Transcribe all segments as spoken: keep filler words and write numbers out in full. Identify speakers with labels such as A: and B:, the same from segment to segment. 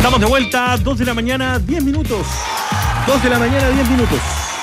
A: Estamos de vuelta, dos de la mañana, diez minutos. dos de la mañana, diez minutos.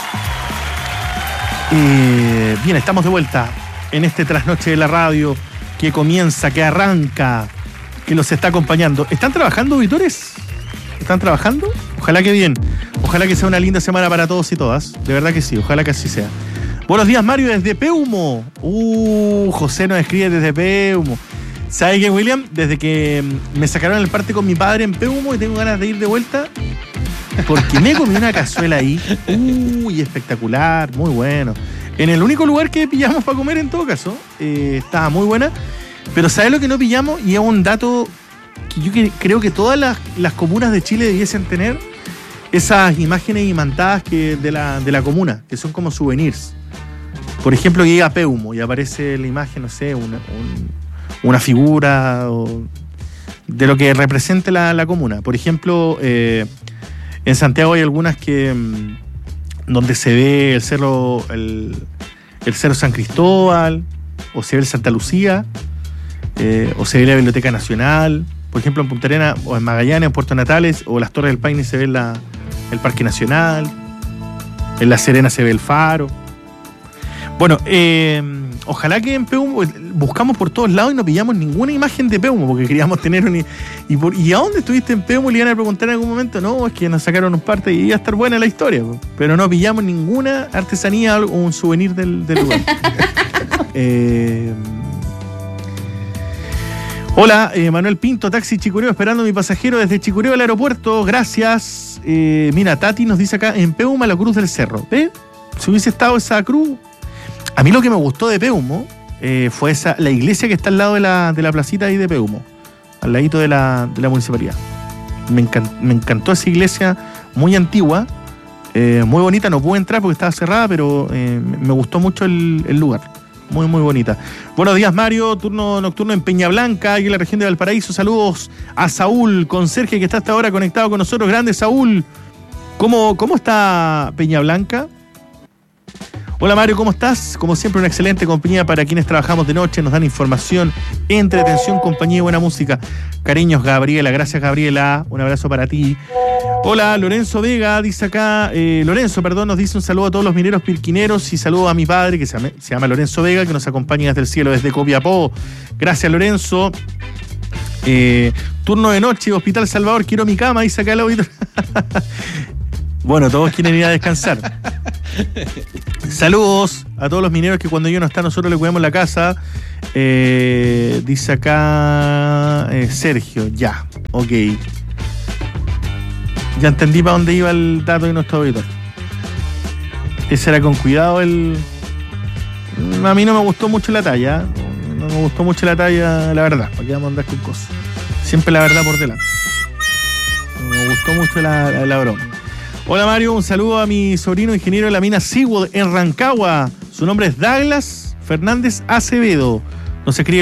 A: Eh, bien, estamos de vuelta en este trasnoche de la radio que comienza, que arranca, que los está acompañando. ¿Están trabajando, auditores? ¿Están trabajando? Ojalá que bien. Ojalá que sea una linda semana para todos y todas. De verdad que sí, ojalá que así sea. Buenos días, Mario, desde Peumo. Uh, José nos escribe desde Peumo. ¿Sabe qué, William? Desde que me sacaron el parte con mi padre en Peumo y tengo ganas de ir de vuelta, porque me comí una cazuela ahí. Uy, espectacular, muy bueno. En el único lugar que pillamos para comer, en todo caso, eh, estaba muy buena. Pero ¿sabes lo que no pillamos? Y es un dato que yo que, creo que todas las, las comunas de Chile debiesen tener, esas imágenes imantadas que, de, la, de la comuna, que son como souvenirs. Por ejemplo, llega a Peumo y aparece la imagen, no sé, una... Un, una figura o de lo que represente la, la comuna. Por ejemplo, eh, en Santiago hay algunas que donde se ve el cerro el, el cerro San Cristóbal, o se ve el Santa Lucía, eh, o se ve la Biblioteca Nacional. Por ejemplo, en Punta Arenas o en Magallanes, en Puerto Natales o las Torres del Paine se ve la, el Parque Nacional. En La Serena se ve el Faro. Bueno, eh, ojalá que en Peumo buscamos por todos lados y no pillamos ninguna imagen de Peumo, porque queríamos tener un... ¿Y, por, ¿y a dónde estuviste en Peumo? Le iban a preguntar en algún momento. No, es que nos sacaron un parte y iba a estar buena la historia, pero no pillamos ninguna artesanía o un souvenir del, del lugar. eh, hola, eh, Manuel Pinto, taxi Chicureo, esperando a mi pasajero desde Chicureo al aeropuerto. Gracias. Eh, mira, Tati nos dice acá, en Peumo la Cruz del Cerro. ¿Ve? Si hubiese estado esa cruz... A mí lo que me gustó de Peumo eh, fue esa, la iglesia que está al lado de la, de la placita ahí de Peumo, al ladito de la, de la municipalidad. Me, encan, me encantó esa iglesia muy antigua, eh, muy bonita. No pude entrar porque estaba cerrada, pero eh, me gustó mucho el, el lugar. Muy, muy bonita. Buenos días, Mario. Turno nocturno en Peña Blanca, aquí en la región de Valparaíso. Saludos a Saúl, conserje, que está hasta ahora conectado con nosotros. Grande, Saúl. ¿Cómo, cómo está Peña Blanca? Hola Mario, ¿cómo estás? Como siempre, una excelente compañía para quienes trabajamos de noche, nos dan información, entretención, compañía y buena música. Cariños, Gabriela, gracias Gabriela, un abrazo para ti. Hola, Lorenzo Vega, dice acá, eh, Lorenzo, perdón, nos dice un saludo a todos los mineros pirquineros y saludo a mi padre, que se llama, se llama Lorenzo Vega, que nos acompaña desde el cielo, desde Copiapó. Gracias, Lorenzo. Eh, turno de noche, Hospital Salvador, quiero mi cama, dice acá el auditor. Bueno, todos quieren ir a descansar. Saludos a todos los mineros que cuando ellos no están nosotros le cuidamos la casa. Eh, dice acá eh, Sergio, ya, ok. Ya entendí para dónde iba el dato de nuestro auditor. Ese era con cuidado el... A mí no me gustó mucho la talla. No me gustó mucho la talla, la verdad. ¿Para qué vamos a andar con cosas? Siempre la verdad por delante. Me gustó mucho la, la, la broma. Hola Mario, un saludo a mi sobrino ingeniero de la mina Seawood en Rancagua. Su nombre es Douglas Fernández Acevedo. Nos escribe